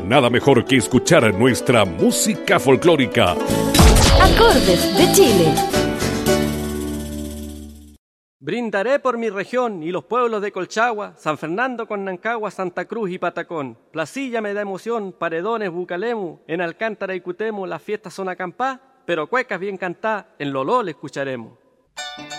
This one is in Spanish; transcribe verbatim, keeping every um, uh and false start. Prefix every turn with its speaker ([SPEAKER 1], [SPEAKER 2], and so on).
[SPEAKER 1] Nada mejor que escuchar nuestra música folclórica.
[SPEAKER 2] Acordes de Chile.
[SPEAKER 3] Brindaré por mi región y los pueblos de Colchagua, San Fernando, Connancagua, Santa Cruz y Patacón. Placilla me da emoción, Paredones, Bucalemu, en Alcántara y Cutemu las fiestas son acampá, pero cuecas bien cantá, en Loló le escucharemos.